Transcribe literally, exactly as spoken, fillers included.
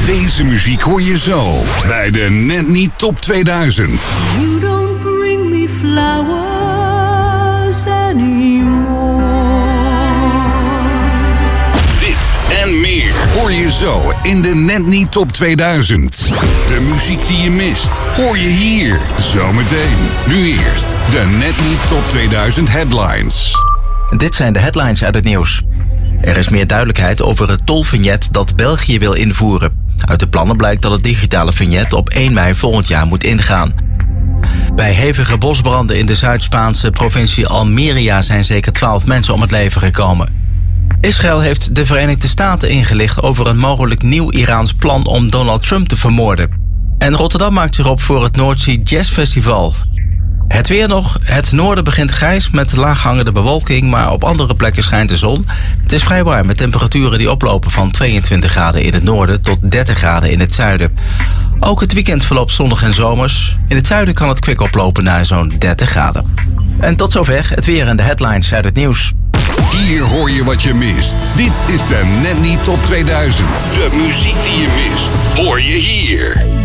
Deze muziek hoor je zo bij de Net Niet Top tweeduizend. You don't bring me flowers anymore. Dit en meer hoor je zo in de Net Niet Top tweeduizend. De muziek die je mist hoor je hier zometeen. Nu eerst de Net Niet Top tweeduizend headlines. Dit zijn de headlines uit het nieuws. Er is meer duidelijkheid over het tolvignet dat België wil invoeren. Uit de plannen blijkt dat het digitale vignet op één mei volgend jaar moet ingaan. Bij hevige bosbranden in de Zuid-Spaanse provincie Almeria zijn zeker twaalf mensen om het leven gekomen. Israël heeft de Verenigde Staten ingelicht over een mogelijk nieuw Iraans plan om Donald Trump te vermoorden. En Rotterdam maakt zich op voor het Noordzee Jazz Festival. Het weer nog. Het noorden begint grijs met laaghangende bewolking, maar op andere plekken schijnt de zon. Het is vrij warm met temperaturen die oplopen van tweeëntwintig graden in het noorden tot dertig graden in het zuiden. Ook het weekend verloopt zonnig en zomers. In het zuiden kan het kwik oplopen naar zo'n dertig graden. En tot zover het weer en de headlines uit het nieuws. Hier hoor je wat je mist. Dit is de Net Niet Top tweeduizend. De muziek die je mist hoor je hier.